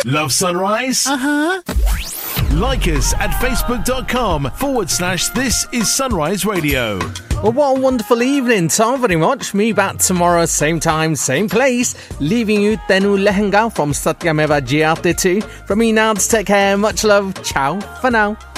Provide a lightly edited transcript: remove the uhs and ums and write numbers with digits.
Love Sunrise? Like us at facebook.com/This Is Sunrise Radio. Well, what a wonderful evening. Thank you very much. Me back tomorrow, same time, same place. Leaving you Tenu Lehenga from Satyameva GRT2. From me now, take care. Much love. Ciao for now.